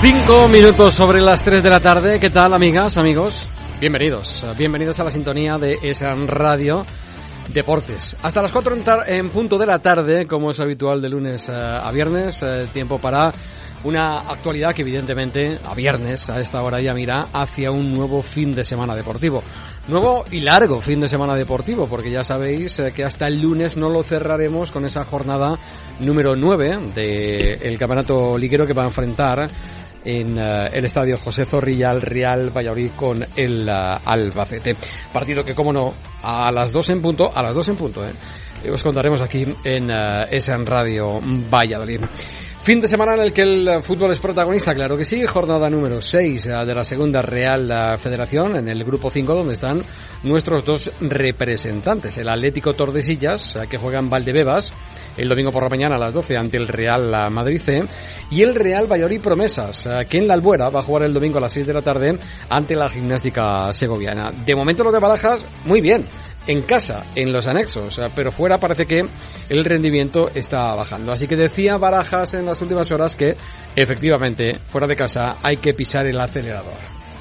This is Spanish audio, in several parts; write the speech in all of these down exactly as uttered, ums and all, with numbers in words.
Cinco minutos sobre las tres de la tarde. ¿Qué tal, amigas, amigos? Bienvenidos, bienvenidos a la sintonía de ESAN Radio Deportes. Hasta las cuatro en punto de la tarde, como es habitual de lunes a viernes, tiempo para una actualidad que evidentemente a viernes a esta hora ya mira hacia un nuevo fin de semana deportivo. Nuevo y largo fin de semana deportivo, porque ya sabéis que hasta el lunes no lo cerraremos con esa jornada número nueve del campeonato liguero que va a enfrentar en uh, el estadio José Zorrilla al Real Valladolid con el uh, Albacete. Partido que, como no, a las dos en punto, a las dos en punto, eh, os contaremos aquí en uh, ESAN Radio Valladolid. Fin de semana en el que el fútbol es protagonista, claro que sí. Jornada número seis de la segunda Real Federación en el grupo cinco, donde están nuestros dos representantes. El Atlético Tordesillas, que juega en Valdebebas el domingo por la mañana a las doce ante el Real Madrid C, y el Real Valladolid Promesas, que en la Albuera va a jugar el domingo a las seis de la tarde ante la Gimnástica Segoviana. De momento lo de Barajas, muy bien. En casa, en los anexos, pero fuera parece que el rendimiento está bajando. Así que decía Barajas en las últimas horas que, efectivamente, fuera de casa hay que pisar el acelerador.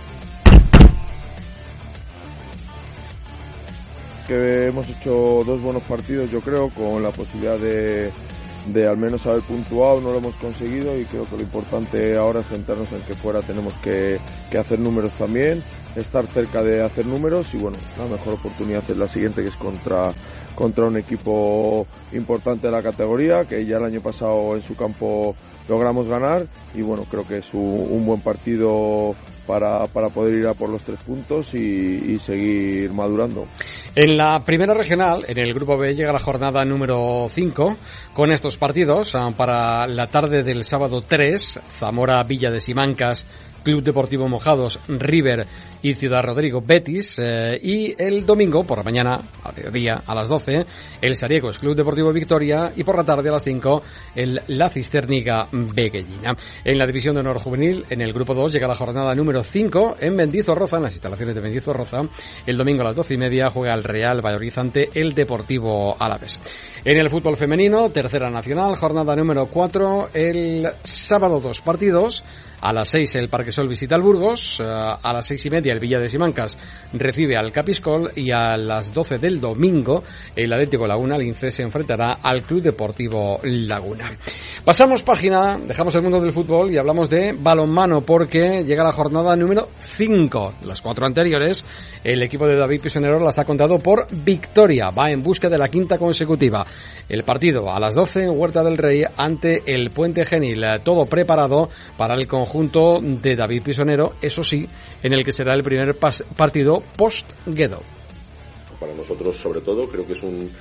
Que hemos hecho dos buenos partidos, yo creo, con la posibilidad de, de al menos haber puntuado. No lo hemos conseguido y creo que lo importante ahora es centrarnos en que fuera tenemos que, que hacer números también, estar cerca de hacer números y bueno, la mejor oportunidad es la siguiente, que es contra contra un equipo importante de la categoría, que ya el año pasado en su campo logramos ganar y bueno, creo que es un, un buen partido para, para poder ir a por los tres puntos y, y seguir madurando. En la primera regional, en el grupo B, llega la jornada número cinco con estos partidos. Para la tarde del sábado tres, Zamora Villa de Simancas, Club Deportivo Mojados, River y Ciudad Rodrigo, Betis, eh, y el domingo por la mañana, a mediodía, a las doce, el Sariegos, Club Deportivo Victoria, y por la tarde a las cinco, el La Cisterniga Beguellina. En la división de honor juvenil, en el grupo dos, llega la jornada número cinco en Mendizorroza, en las instalaciones de Mendizorroza. El domingo a las doce y media juega el Real Valladolid ante el Deportivo Alavés. En el fútbol femenino, tercera nacional, jornada número cuatro, el sábado dos partidos. A las seis el Parquesol visita al Burgos, a las seis y media el Villa de Simancas recibe al Capiscol y a las doce del domingo el Atlético Laguna Lince se enfrentará al Club Deportivo Laguna. Pasamos página, dejamos el mundo del fútbol y hablamos de balonmano, porque llega la jornada número cinco. Las cuatro anteriores el equipo de David Pisonero las ha contado por victoria, va en busca de la quinta consecutiva. El partido a las doce en Huerta del Rey ante el Puente Genil, todo preparado para el conjunto de David Pisonero, eso sí, en el que será el primer pas- partido post-Guedo. Para nosotros, sobre todo, creo que es un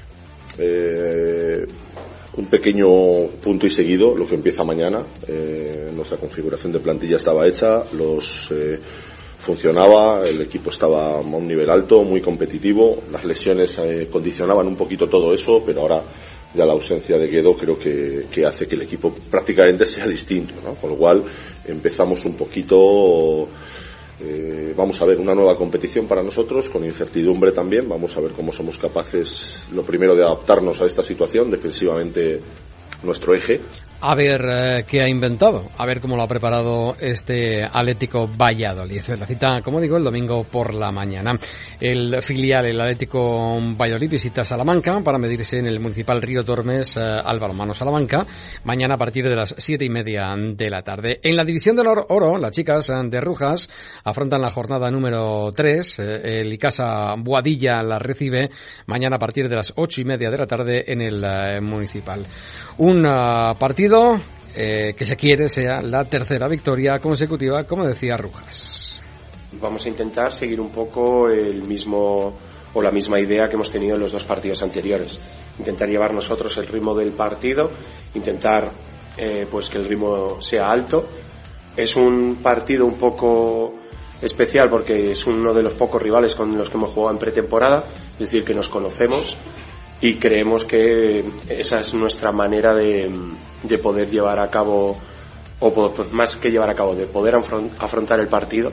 eh, un pequeño punto y seguido lo que empieza mañana. Eh, nuestra configuración de plantilla estaba hecha, los eh, funcionaba, el equipo estaba a un nivel alto, muy competitivo. Las lesiones eh, condicionaban un poquito todo eso, pero ahora ya la ausencia de Guedo creo que, que hace que el equipo prácticamente sea distinto, ¿no? Con lo cual empezamos un poquito, eh, vamos a ver una nueva competición para nosotros, con incertidumbre también. Vamos a ver cómo somos capaces, lo primero, de adaptarnos a esta situación, defensivamente nuestro eje. A ver eh, qué ha inventado, a ver cómo lo ha preparado este Atlético Valladolid. La cita, como digo, el domingo por la mañana. El filial, el Atlético Valladolid, visita Salamanca para medirse en el Municipal Río Tormes eh, al balonmano Salamanca, mañana a partir de las siete y media de la tarde. En la división de honor oro, las chicas de Rujas afrontan la jornada número tres. Eh, el Icasa Boadilla la recibe mañana a partir de las ocho y media de la tarde en el eh, Municipal. Un uh, partido eh, que se quiere sea la tercera victoria consecutiva, como decía Rujas. Vamos a intentar seguir un poco el mismo o la misma idea que hemos tenido en los dos partidos anteriores. Intentar llevar nosotros el ritmo del partido, intentar eh, pues que el ritmo sea alto. Es un partido un poco especial porque es uno de los pocos rivales con los que hemos jugado en pretemporada, es decir, que nos conocemos. Y creemos que esa es nuestra manera de, de poder llevar a cabo, o pues más que llevar a cabo, de poder afrontar el partido,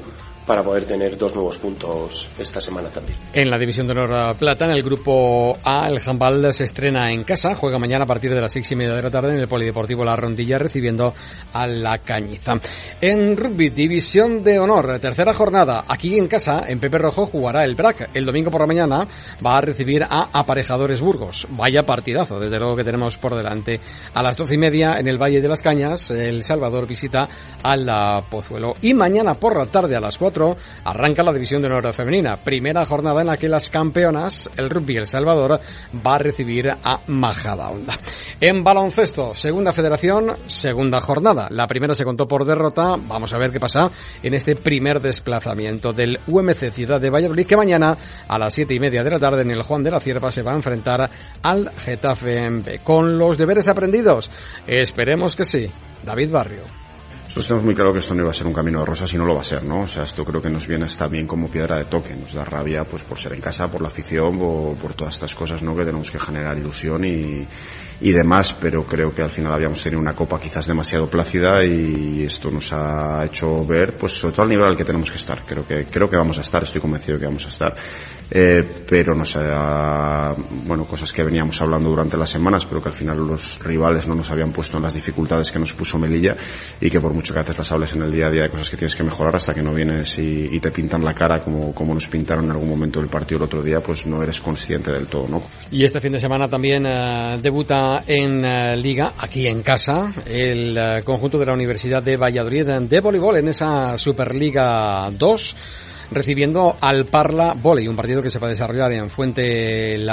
para poder tener dos nuevos puntos esta semana también. En la división de honor plata, en el grupo A, el handball se estrena en casa, juega mañana a partir de las seis y media de la tarde en el Polideportivo La Rondilla, recibiendo a la Cañiza. En rugby, división de honor, tercera jornada, aquí en casa, en Pepe Rojo, jugará el B R A C. El domingo por la mañana va a recibir a Aparejadores Burgos. Vaya partidazo, desde luego que tenemos por delante. A las doce y media, en el Valle de las Cañas, El Salvador visita a la Pozuelo. Y mañana por la tarde a las cuatro arranca la división de honor femenina, primera jornada en la que las campeonas, el Rugby El Salvador, va a recibir a Majadahonda. En baloncesto, segunda federación, segunda jornada. La primera se contó por derrota. Vamos a ver qué pasa en este primer desplazamiento del U M C Ciudad de Valladolid, que mañana a las siete y media de la tarde en el Juan de la Cierva se va a enfrentar al Getafe B. Con los deberes aprendidos, esperemos que sí. David Barrio. Nosotros tenemos muy claro que esto no iba a ser un camino de rosas y no lo va a ser, ¿no? O sea, esto creo que nos viene hasta bien como piedra de toque. Nos da rabia, pues, por ser en casa, por la afición, por, por todas estas cosas, ¿no? Que tenemos que generar ilusión y, y demás, pero creo que al final habíamos tenido una copa quizás demasiado plácida y esto nos ha hecho ver, pues, sobre todo al nivel al que tenemos que estar. Creo que, creo que vamos a estar, estoy convencido de que vamos a estar. Eh, pero no sé, uh, bueno, cosas que veníamos hablando durante las semanas, pero que al final los rivales no nos habían puesto en las dificultades que nos puso Melilla, y que por mucho que a veces las hables en el día a día de cosas que tienes que mejorar, hasta que no vienes y, y te pintan la cara como, como nos pintaron en algún momento del partido el otro día, pues no eres consciente del todo, ¿no? Y este fin de semana también uh, debuta en uh, Liga, aquí en casa, el uh, conjunto de la Universidad de Valladolid de voleibol en esa Superliga dos, recibiendo al Parla Volley, un partido que se va a desarrollar en Fuente La